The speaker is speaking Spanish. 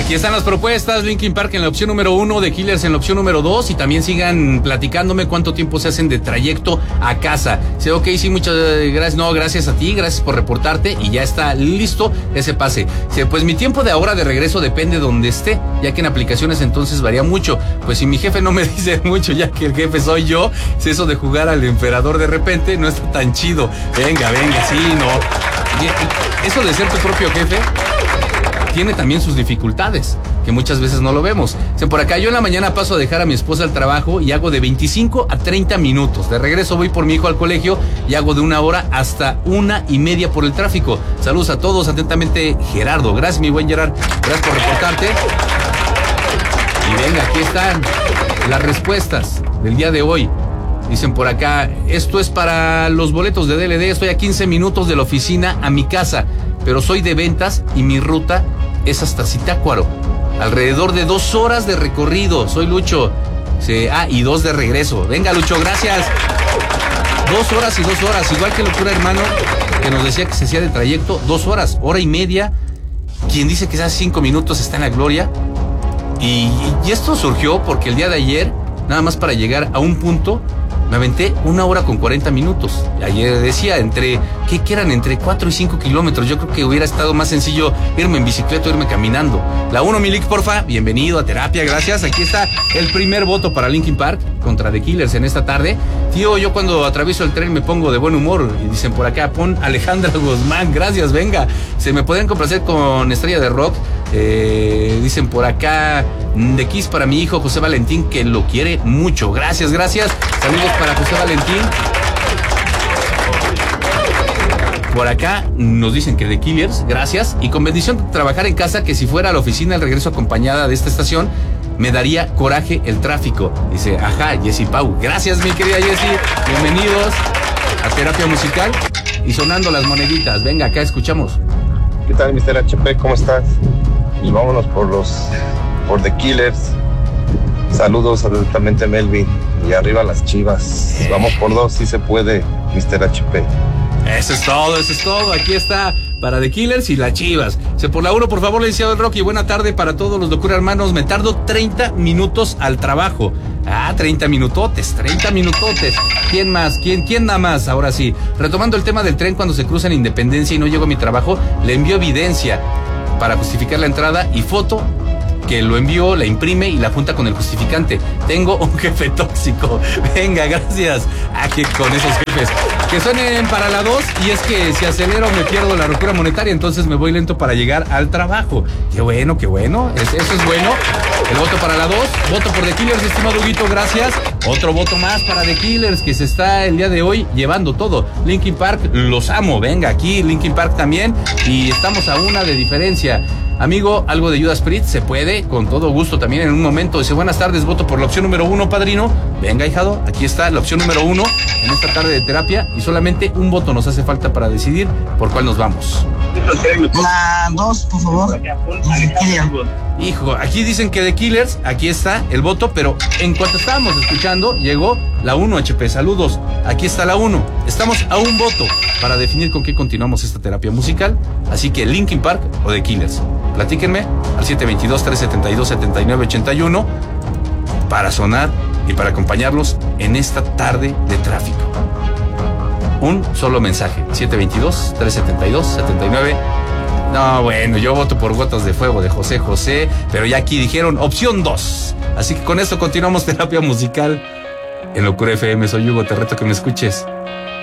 Aquí están las propuestas, Linkin Park en la opción número 1, The Killers en la opción número 2, y también sigan platicándome cuánto tiempo se hacen de trayecto a casa. Sí, ok, sí, muchas gracias, no, gracias a ti, gracias por reportarte, y ya está listo ese pase. Sí, pues mi tiempo de ahora de regreso depende de donde esté, ya que en aplicaciones entonces varía mucho. Pues si mi jefe no me dice mucho, ya que el jefe soy yo, si eso de jugar al emperador de repente no está tan chido. Venga, sí, no. Eso de ser tu propio jefe tiene también sus dificultades, que muchas veces no lo vemos. Por acá, yo en la mañana paso a dejar a mi esposa al trabajo y hago de 25 a 30 minutos. De regreso voy por mi hijo al colegio y hago de 1 hora hasta 1:30 por el tráfico. Saludos a todos, atentamente, Gerardo. Gracias, mi buen Gerard. Gracias por reportarte. Y venga, aquí están las respuestas del día de hoy. Dicen por acá, esto es para los boletos de DLD, estoy a 15 minutos de la oficina a mi casa, pero soy de ventas y mi ruta es hasta Zitácuaro. Alrededor de 2 horas de recorrido, soy Lucho. Y 2 de regreso. Venga, Lucho, gracias. 2 horas y 2 horas, igual que Locura Hermano, que nos decía que se hacía de trayecto 2 horas, 1:30. Quien dice que hace 5 minutos está en la gloria. Y esto surgió porque el día de ayer, nada más para llegar a un punto, me aventé 1 hora con 40 minutos. Ayer decía, entre 4 y 5 kilómetros. Yo creo que hubiera estado más sencillo irme en bicicleta o irme caminando. La 1, Milik, porfa, bienvenido a terapia, gracias. Aquí está el primer voto para Linkin Park contra The Killers en esta tarde. Tío, yo cuando atravieso el tren me pongo de buen humor. Y dicen por acá, pon Alejandra Guzmán, gracias, venga. Se me pueden complacer con Estrella de Rock. Dicen por acá, de Kiss para mi hijo José Valentín, que lo quiere mucho. Gracias. Saludos para José Valentín. Por acá nos dicen que The Killers, gracias. Y con bendición de trabajar en casa, que si fuera a la oficina el regreso acompañada de esta estación, me daría coraje el tráfico. Dice, ajá, Jessy Pau. Gracias, mi querida Jessy. Bienvenidos a Terapia Musical. Y sonando las moneditas. Venga, acá escuchamos. ¿Qué tal, Mr. HP? ¿Cómo estás? Y vámonos por The Killers. Saludos atentamente, Melvin. Y arriba las Chivas. Vamos por 2, si se puede, Mr. HP. Eso es todo. Aquí está para The Killers y las Chivas. Por la 1, por favor, licenciado del Rocky. Buena tarde para todos los Locura Hermanos. Me tardo 30 minutos al trabajo. 30 minutotes. ¿Quién más? ¿Quién da más? Ahora sí. Retomando el tema del tren, cuando se cruza en Independencia y no llego a mi trabajo, le envío evidencia para justificar la entrada y foto que lo envió, la imprime y la junta con el justificante. Tengo un jefe tóxico. Venga, gracias. Que con esos jefes que suenen para la 2, y es que si acelero me pierdo la locura monetaria, entonces me voy lento para llegar al trabajo. Qué bueno. Eso es bueno. El voto para la 2, voto por The Killers, estimado Huguito, gracias. Otro voto más para The Killers, que se está el día de hoy llevando todo. Linkin Park, los amo. Venga, aquí Linkin Park también, y estamos a 1 de diferencia. Amigo, algo de Judas Priest se puede, con todo gusto también en un momento. Dice, buenas tardes, voto por la opción número 1, padrino. Venga, hijado, aquí está la opción número 1 en esta tarde de terapia, y solamente un voto nos hace falta para decidir por cuál nos vamos. La 2, por favor. Hijo, aquí dicen que The Killers, aquí está el voto, pero en cuanto estábamos escuchando, llegó la 1, HP. Saludos, aquí está la 1. Estamos a un voto para definir con qué continuamos esta terapia musical. Así que Linkin Park o The Killers. Platíquenme al 722-372-7981 para sonar y para acompañarlos en esta tarde de tráfico. Un solo mensaje, 722-372-79. No, bueno, yo voto por Gotas de Fuego de José José, pero ya aquí dijeron opción 2. Así que con esto continuamos terapia musical en Locura FM. Soy Hugo, te reto que me escuches